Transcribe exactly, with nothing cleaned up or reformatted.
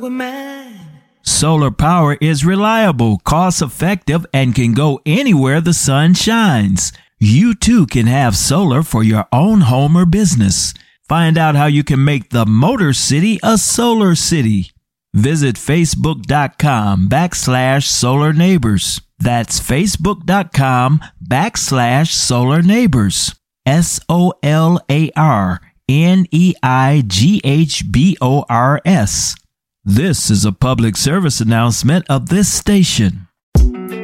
were mine. Solar power is reliable, cost-effective, and can go anywhere the sun shines. You too can have solar for your own home or business. Find out how you can make the Motor City a solar city. Visit facebook.com backslash solar neighbors. That's facebook.com backslash solar neighbors. S O L A R N E I G H B O R S. This is a public service announcement of this station.